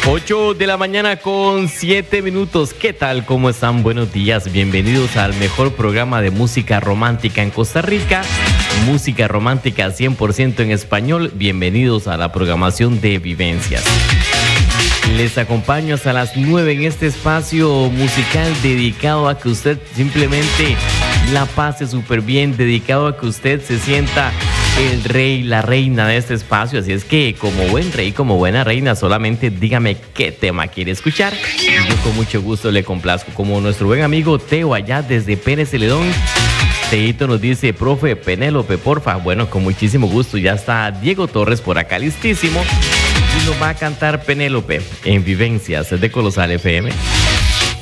8 de la mañana con 7 minutos. ¿Qué tal? ¿Cómo están? Buenos días. Bienvenidos al mejor programa de música romántica en Costa Rica. Música romántica 100% en español. Bienvenidos a la programación de Vivencias. Les acompaño hasta las 9 en este espacio musical dedicado a que usted simplemente la pase súper bien, dedicado a que usted se sienta el rey, la reina de este espacio. Así es que como buen rey, como buena reina, solamente dígame qué tema quiere escuchar y yo con mucho gusto le complazco. Como nuestro buen amigo Teo allá desde Pérez Celedón. Teito nos dice, profe, Penélope, porfa. Bueno, con muchísimo gusto. Ya está Diego Torres por acá listísimo y nos va a cantar Penélope en Vivencias de Colosal FM.